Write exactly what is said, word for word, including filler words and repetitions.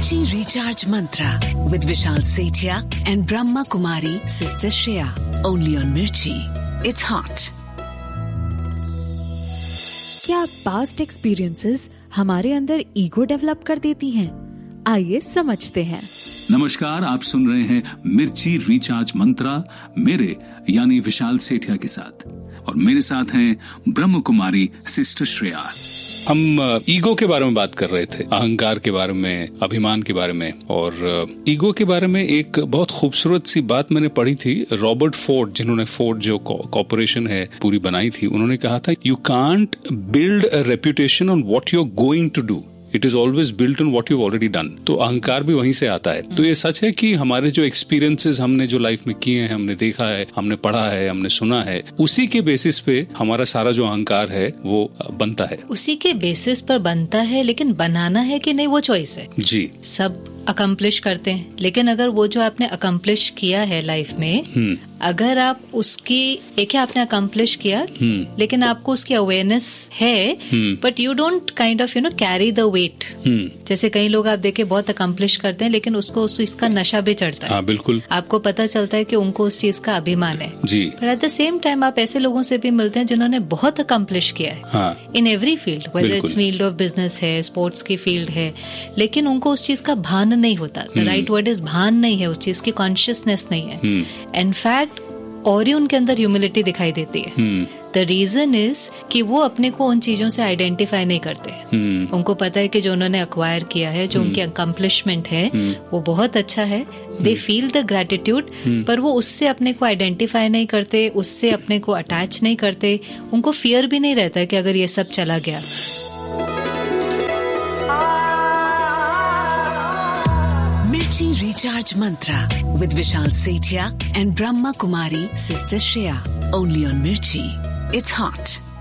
Mirchi Recharge Mantra with Vishal Sethia and Brahma Kumari Sister Shreya. Only on Mirchi. It's hot. क्या past experiences हमारे अंदर ego develop कर देती हैं? आइए समझते हैं। नमस्कार, आप सुन रहे हैं मिर्ची रिचार्ज मंत्रा मेरे यानी विशाल सेठिया के साथ, और मेरे साथ हैं ब्रह्म कुमारी सिस्टर श्रेया। हम ईगो के बारे में बात कर रहे थे, अहंकार के बारे में, अभिमान के बारे में। और ईगो के बारे में एक बहुत खूबसूरत सी बात मैंने पढ़ी थी। रॉबर्ट फोर्ड, जिन्होंने फोर्ड जो कॉर्पोरेशन है पूरी बनाई थी, उन्होंने कहा था, you can't build a reputation on what you are going to do, it is always built on what you already done. तो अहंकार भी वहीं से आता है। तो ये सच है कि हमारे जो एक्सपीरियंसेस हमने जो लाइफ में किए हैं, हमने देखा है, हमने पढ़ा है, हमने सुना है, उसी के बेसिस पे हमारा सारा जो अहंकार है वो बनता है। उसी के बेसिस पर बनता है, लेकिन बनाना है कि नहीं वो चॉइस है जी। सब अकम्प्लिश करते हैं, लेकिन अगर वो जो आपने अकम्प्लिश किया है लाइफ में, अगर आप उसकी एक है आपने अकम्प्लिश किया, लेकिन आपको उसकी अवेयरनेस है, but you don't kind of you know carry the wait. जैसे कई लोग आप देखे बहुत अकम्प्लिश करते हैं, लेकिन उसको उस चीज का नशा भी चढ़ता है। हाँ, बिल्कुल। आपको पता चलता है कि उनको उस चीज का अभिमान है जी। पर एट द सेम टाइम आप ऐसे लोगों से भी मिलते हैं जिन्होंने बहुत अकम्प्लिश किया है in every field, whether it's field of business है, स्पोर्ट्स की फील्ड है, लेकिन उनको उस चीज का भान नहीं होता। द राइट वर्ड इज भान नहीं है, उस चीज की कॉन्शियसनेस नहीं है। इनफैक्ट और ही उनके अंदर ह्यूमिलिटी दिखाई देती है। द रीजन इज कि वो अपने को उन चीजों से आइडेंटिफाई नहीं करते। उनको पता है कि जो उन्होंने अक्वायर किया है, जो उनकी अकम्प्लिशमेंट है, वो बहुत अच्छा है। दे फील द ग्रेटिट्यूड, पर वो उससे अपने को आइडेंटिफाई नहीं करते, उससे अपने को अटैच नहीं करते। उनको फियर भी नहीं रहता कि अगर ये सब चला गया। Mirchi Recharge Mantra with Vishal Sethia and Brahma Kumari Sister Shreya. Only on Mirchi. It's hot.